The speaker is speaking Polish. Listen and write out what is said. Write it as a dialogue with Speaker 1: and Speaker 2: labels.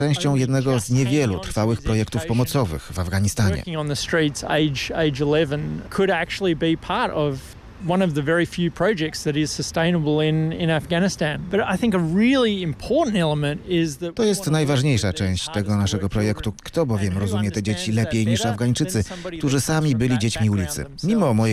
Speaker 1: częścią jednego z niewielu trwałych projektów pomocowych w Afganistanie.
Speaker 2: One of the very few projects that is sustainable in Afghanistan. But I think a really important element is that
Speaker 1: To jest najważniejsza część tego naszego projektu. Kto bowiem rozumie te dzieci lepiej niż Afgańczycy, którzy sami byli dziećmi ulicy. Mimo mojej